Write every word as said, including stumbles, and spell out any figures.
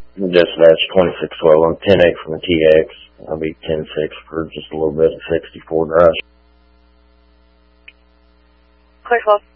Dispatch twenty-six twelve. I'm ten eight from the T X. I'll be ten six for just a little bit at sixty-four Drive. Clear twelve.